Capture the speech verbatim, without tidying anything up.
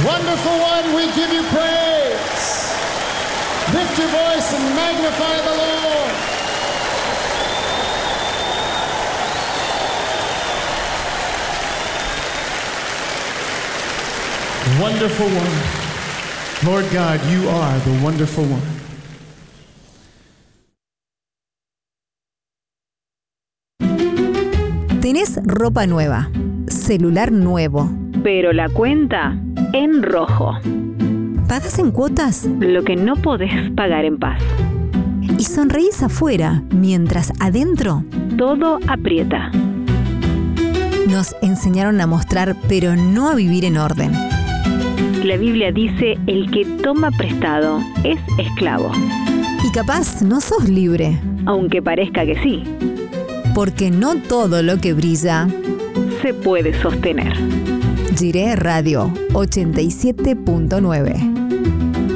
Wonderful One, we give you praise. Lift your voice and magnify the Lord. Wonderful One. Lord God, you are the Wonderful One. Tenés ropa nueva, celular nuevo, pero la cuenta en rojo. ¿Pagás en cuotas? Lo que no podés pagar en paz. Y sonreís afuera, mientras adentro todo aprieta. Nos enseñaron a mostrar, pero no a vivir en orden. La Biblia dice, el que toma prestado es esclavo. Y capaz no sos libre. Aunque parezca que sí. Porque no todo lo que brilla se puede sostener. Jiré Radio ochenta y siete punto nueve.